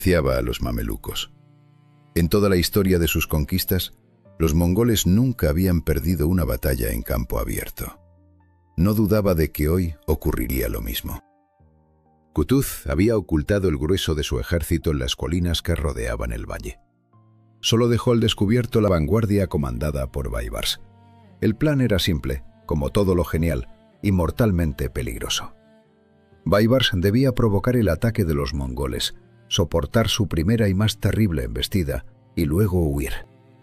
Ciaba a los mamelucos. En toda la historia de sus conquistas, los mongoles nunca habían perdido una batalla en campo abierto. No dudaba de que hoy ocurriría lo mismo. Kutuz había ocultado el grueso de su ejército en las colinas que rodeaban el valle. Solo dejó al descubierto la vanguardia comandada por Baibars. El plan era simple, como todo lo genial, y mortalmente peligroso. Baibars debía provocar el ataque de los mongoles, soportar su primera y más terrible embestida, y luego huir.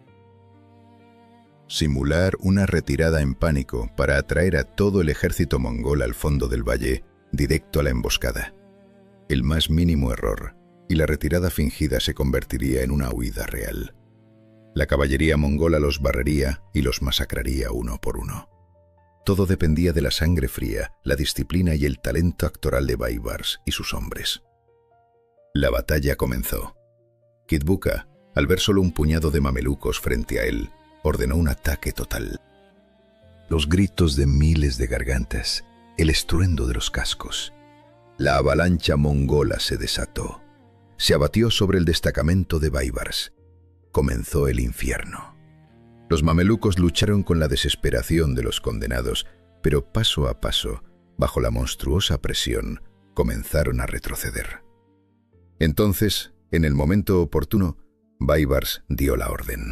Simular una retirada en pánico para atraer a todo el ejército mongol al fondo del valle, directo a la emboscada. El más mínimo error, y la retirada fingida se convertiría en una huida real. La caballería mongola los barrería y los masacraría uno por uno. Todo dependía de la sangre fría, la disciplina y el talento actoral de Baibars y sus hombres. La batalla comenzó. Kitbuka, al ver solo un puñado de mamelucos frente a él, ordenó un ataque total. Los gritos de miles de gargantas, el estruendo de los cascos. La avalancha mongola se desató. Se abatió sobre el destacamento de Baibars. Comenzó el infierno. Los mamelucos lucharon con la desesperación de los condenados, pero paso a paso, bajo la monstruosa presión, comenzaron a retroceder. Entonces, en el momento oportuno, Baibars dio la orden.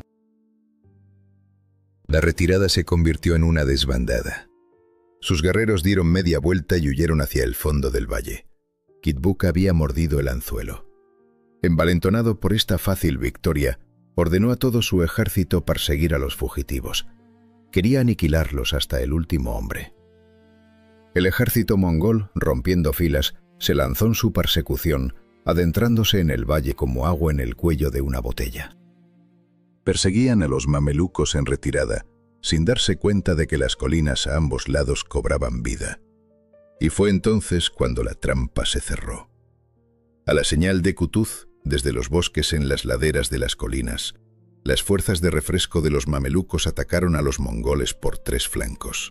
La retirada se convirtió en una desbandada. Sus guerreros dieron media vuelta y huyeron hacia el fondo del valle. Kitbuka había mordido el anzuelo. Envalentonado por esta fácil victoria, ordenó a todo su ejército perseguir a los fugitivos. Quería aniquilarlos hasta el último hombre. El ejército mongol, rompiendo filas, se lanzó en su persecución, adentrándose en el valle como agua en el cuello de una botella. Perseguían a los mamelucos en retirada, sin darse cuenta de que las colinas a ambos lados cobraban vida. Y fue entonces cuando la trampa se cerró. A la señal de Kutuz, desde los bosques en las laderas de las colinas, las fuerzas de refresco de los mamelucos atacaron a los mongoles por tres flancos.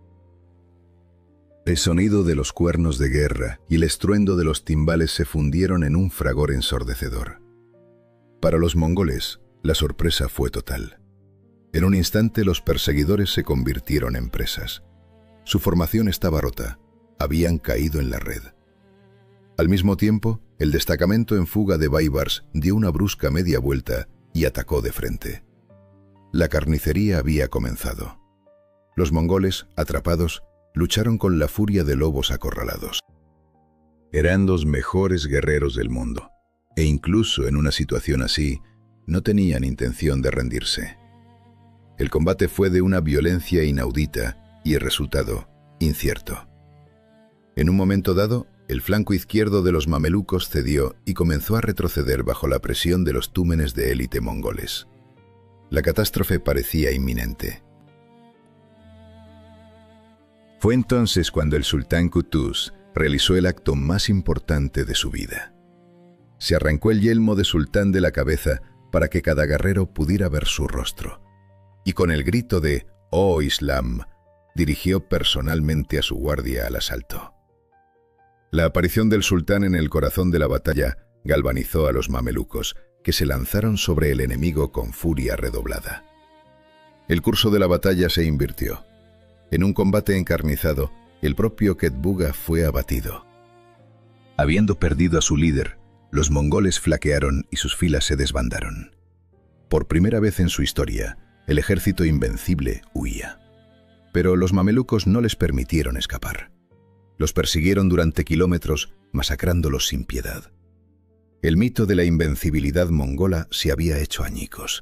El sonido de los cuernos de guerra y el estruendo de los timbales se fundieron en un fragor ensordecedor. Para los mongoles, la sorpresa fue total. En un instante los perseguidores se convirtieron en presas. Su formación estaba rota, habían caído en la red. Al mismo tiempo, el destacamento en fuga de Baibars dio una brusca media vuelta y atacó de frente. La carnicería había comenzado. Los mongoles, atrapados, lucharon con la furia de lobos acorralados. Eran los mejores guerreros del mundo, e incluso en una situación así, no tenían intención de rendirse. El combate fue de una violencia inaudita y el resultado, incierto. En un momento dado, el flanco izquierdo de los mamelucos cedió y comenzó a retroceder bajo la presión de los túmenes de élite mongoles. La catástrofe parecía inminente. Fue entonces cuando el sultán Kutuz realizó el acto más importante de su vida. Se arrancó el yelmo de sultán de la cabeza para que cada guerrero pudiera ver su rostro, y con el grito de «Oh Islam», dirigió personalmente a su guardia al asalto. La aparición del sultán en el corazón de la batalla galvanizó a los mamelucos, que se lanzaron sobre el enemigo con furia redoblada. El curso de la batalla se invirtió. En un combate encarnizado, el propio Kitbuka fue abatido. Habiendo perdido a su líder, los mongoles flaquearon y sus filas se desbandaron. Por primera vez en su historia, el ejército invencible huía. Pero los mamelucos no les permitieron escapar. Los persiguieron durante kilómetros, masacrándolos sin piedad. El mito de la invencibilidad mongola se había hecho añicos.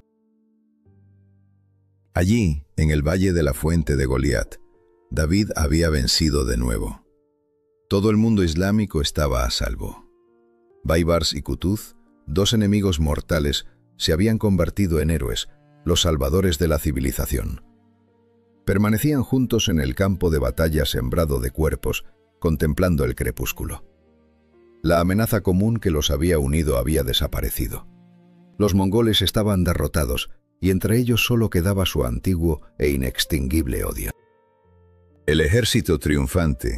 Allí, en el valle de la fuente de Goliat, David había vencido de nuevo. Todo el mundo islámico estaba a salvo. Baibars y Kutuz, dos enemigos mortales, se habían convertido en héroes, los salvadores de la civilización. Permanecían juntos en el campo de batalla sembrado de cuerpos, contemplando el crepúsculo. La amenaza común que los había unido había desaparecido. Los mongoles estaban derrotados, y entre ellos solo quedaba su antiguo e inextinguible odio. El ejército triunfante